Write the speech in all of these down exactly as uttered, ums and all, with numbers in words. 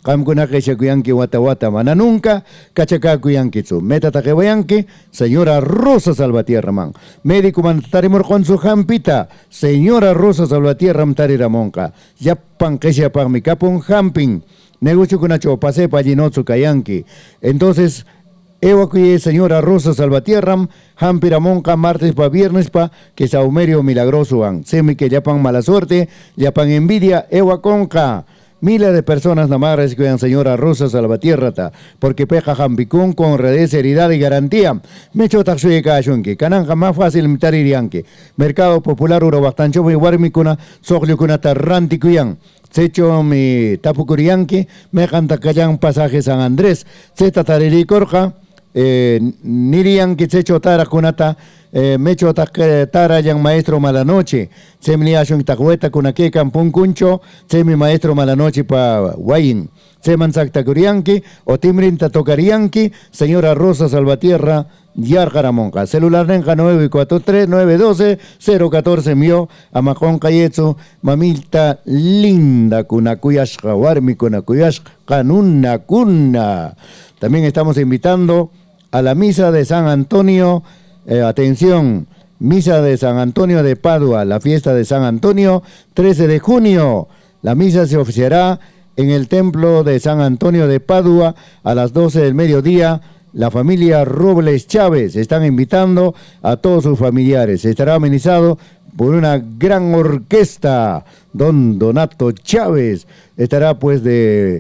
Qamkuna qishakuyanki wata wata mana nunca kachakakuyankichu. Metataqiwayanki señora Rosa Salvatierra man. Médico man tarimurqonsu hampita señora Rosa Salvatierra tariramonqa. Yapan qishapaqmi kapun hampin. Negocio kunacho pasepa allinochu kayanki. Entonces ewakuye señora Rosa Salvatierra, Hampiramonca, martes pa viernes pa, que saumerio milagroso an. Semi que yapan mala suerte, yapan envidia, ewaconca. Miles de personas namares que señora Rosa Salvatierra ta, porque peja Hampicún con redes, seriedad y garantía. Mecho taxuye kashunki, cananja más fácil mitaririanki. Mercado popular uro bastancho muy warmicuna, sogliukuna tarrantikuyan. Secho mi tapukurianki, me canta cayan pasaje San Andrés, zeta tariri corja. Eh, nirian que se hecho tara kunata eh, mecho tara yang maestro malanoche se me liashon tacueta con aquí campun cuncho se mi maestro malanoche pa wain se mansakta kurianki o timrin tatokarianki señora Rosa Salvatierra Yarjaramonca celular nenja nueve cuatro tres nueve uno dos cero uno cuatro mio amacon cayetzo mamilta linda kunakuyashka warmi kunakuyashka kanuna kuna. También estamos invitando a la misa de San Antonio, eh, atención, misa de San Antonio de Padua, la fiesta de San Antonio, trece de junio. La misa se oficiará en el templo de San Antonio de Padua a las doce del mediodía. La familia Robles Chávez están invitando a todos sus familiares. Estará amenizado por una gran orquesta. Don Donato Chávez estará pues de,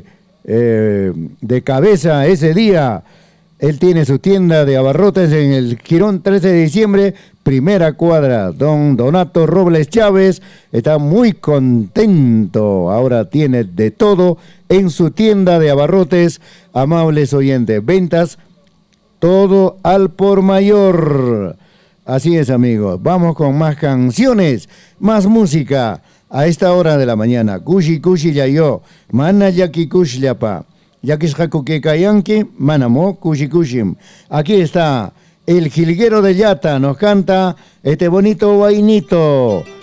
eh, de cabeza ese día. Él tiene su tienda de abarrotes en el Quirón trece de diciembre, primera cuadra. Don Donato Robles Chávez está muy contento. Ahora tiene de todo en su tienda de abarrotes. Amables oyentes, ventas, todo al por mayor. Así es, amigos. Vamos con más canciones, más música a esta hora de la mañana. Kushi kushi ya yo, mana yaki kush yapa. Yakishakuke Kayanki, Manamo, Kushikushim. Aquí está el jilguero de Yata, nos canta este bonito vainito.